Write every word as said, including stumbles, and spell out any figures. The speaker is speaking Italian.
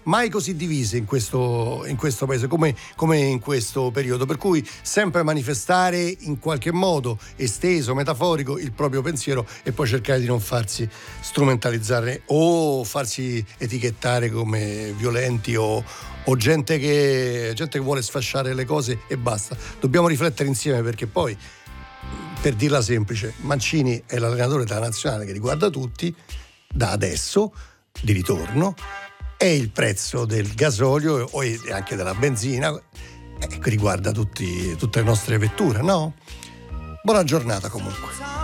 mai così divise in questo, in questo paese come, come in questo periodo, per cui sempre manifestare in qualche modo esteso, metaforico, il proprio pensiero e poi cercare di non farsi strumentalizzare o farsi etichettare come violenti o, o gente che, gente che vuole sfasciare le cose e basta. Dobbiamo riflettere insieme, perché poi, per dirla semplice, Mancini è l'allenatore della nazionale che riguarda tutti da adesso, di ritorno, è il prezzo del gasolio e anche della benzina, eh, riguarda tutti, tutte le nostre vetture, no? Buona giornata comunque.